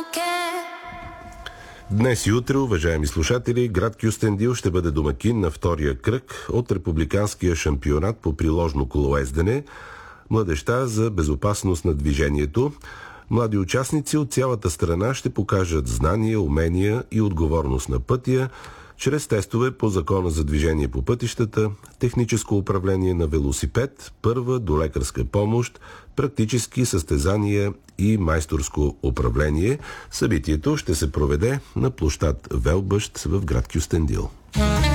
Днес и утре, уважаеми слушатели, град Кюстендил ще бъде домакин на втория кръг от републиканския шампионат по приложно колоездене "Младежта за безопасност на движението". Млади участници от цялата страна ще покажат знания, умения и отговорност на пътя чрез тестове по Закона за движение по пътищата, техническо управление на велосипед, първа до лекарска помощ, практически състезания и майсторско управление. Събитието ще се проведе на площад Велбъщ в град Кюстендил.